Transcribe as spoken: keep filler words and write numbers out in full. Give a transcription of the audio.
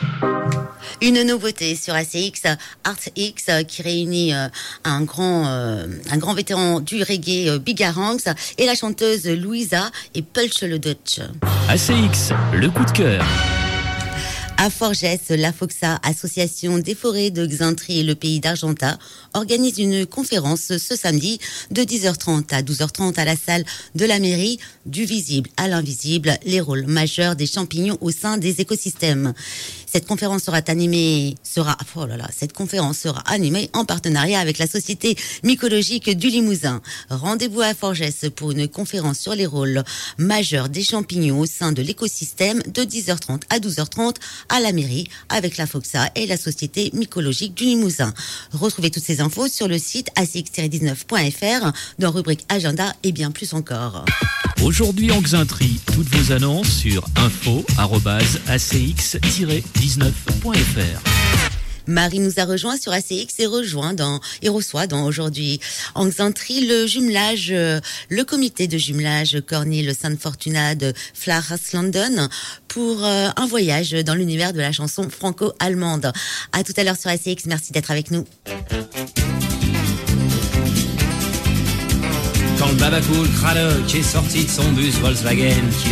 Une nouveauté sur A C X, Art X, qui réunit euh, un grand euh, un grand vétéran du reggae, euh, Bigarangs, et la chanteuse Louisa et Pulch le Dutch. A C X, le coup de cœur. À Forges, la Foxa, association des forêts de Xaintré et le pays d'Argentat, organise une conférence ce samedi de dix heures trente à douze heures trente à la salle de la mairie. Du visible à l'invisible, les rôles majeurs des champignons au sein des écosystèmes. Cette conférence sera animée, sera, oh là là, cette conférence sera animée en partenariat avec la Société mycologique du Limousin. Rendez-vous à Forges pour une conférence sur les rôles majeurs des champignons au sein de l'écosystème de dix heures trente à douze heures trente à la mairie avec la Foxa et la Société mycologique du Limousin. Retrouvez toutes ces infos sur le site a c x tiret dix-neuf point f r dans rubrique agenda et bien plus encore. Aujourd'hui en Xaintré, toutes vos annonces sur info arobase a c x tiret dix-neuf point f r. Marie nous a rejoint sur A C X et rejoint dans et reçoit dans aujourd'hui en Xaintré le jumelage, euh, le comité de jumelage Cornil Sainte Fortuna de Flachas London pour euh, un voyage dans l'univers de la chanson franco-allemande. À tout à l'heure sur A C X, merci d'être avec nous. Quand le Babacool Cradock est sorti de son bus Volkswagen, qu'il